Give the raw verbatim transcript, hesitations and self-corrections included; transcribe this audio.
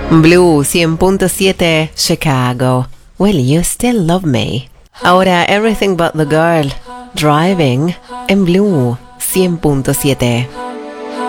Blue cien punto siete, Chicago. Will you still love me? Ahora Everything But the Girl, Driving, en Blue cien punto siete.